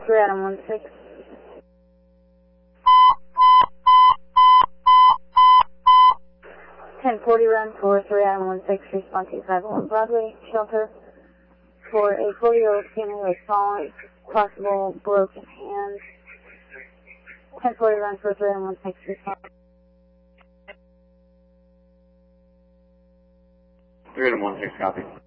3 Adam 16. 1040 run for 3 Adam 16, response 251 Broadway, shelter for a 40-year-old female who has fallen, possible broken hand. 1040 run for 3 Adam 16, response. 3 Adam 16, copy.